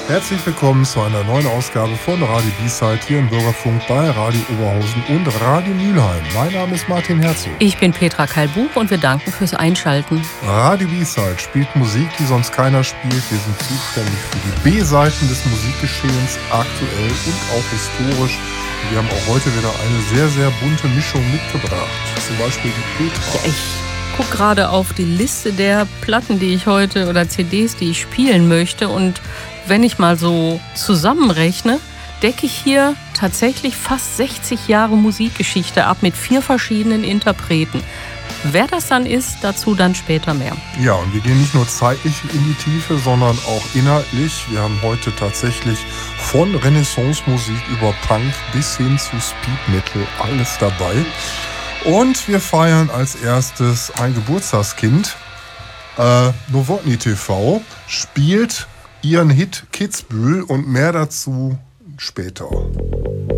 Herzlich willkommen zu einer neuen Ausgabe von Radio B-Side hier im Bürgerfunk bei Radio Oberhausen und Radio Mülheim. Mein Name ist Martin Herzog. Ich bin Petra Kalbuch und wir danken fürs Einschalten. Radio B-Side spielt Musik, die sonst keiner spielt. Wir sind zuständig für die B-Seiten des Musikgeschehens, aktuell und auch historisch. Und wir haben auch heute wieder eine sehr, sehr bunte Mischung mitgebracht. Zum Beispiel die Petra. Ja, ich gucke gerade auf die Liste der Platten, die ich heute oder CDs, die ich spielen möchte, und wenn ich mal so zusammenrechne, decke ich hier tatsächlich fast 60 Jahre Musikgeschichte ab mit 4 verschiedenen Interpreten. Wer das dann ist, dazu dann später mehr. Ja, und wir gehen nicht nur zeitlich in die Tiefe, sondern auch inhaltlich. Wir haben heute tatsächlich von Renaissance-Musik über Punk bis hin zu Speed Metal alles dabei. Und wir feiern als erstes ein Geburtstagskind. Novotny TV spielt ihren Hit Kitzbühel und mehr dazu später.